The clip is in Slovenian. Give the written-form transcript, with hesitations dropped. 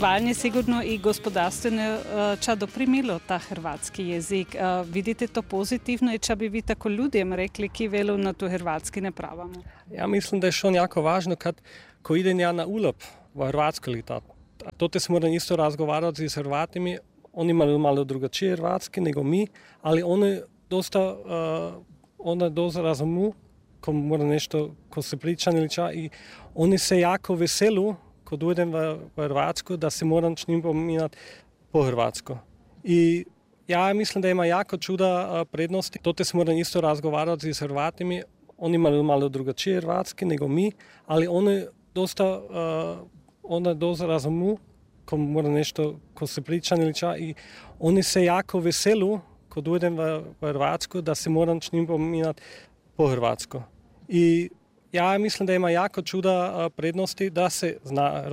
obrazovanje sigurno i gospodarstveno ča doprimilo ta hrvatski jezik. Vidite to pozitivno i ča bi vi tako ljudem rekli ki velu na tu hrvatski ne pravamo? Ja mislim da je šon jako važno ko idem ja na ulop v Hrvatsko leta. Tote smo moram isto razgovarati s Hrvatimi. Oni imaju malo drugačije hrvatski nego mi, ali oni dosta razumiju ko mora nešto, ko se priča ili ča i oni se jako veselu ko dojdem v Hrvatsku da se moram s njim pominjati po hrvatsko. I ja mislim da ima jako čuda prednosti. Tote smo moram isto razgovarati s Hrvatimi. Oni imaju malo drugačije hrvatski nego mi, ali oni dosta razumiju ko mora nešto, ko se priča ili ča i oni se jako veselu ko dojdem v Hrvatsku da se moram s njim pominjati po hrvatsko. I ja mislim da ima jako čuda prednosti da se zna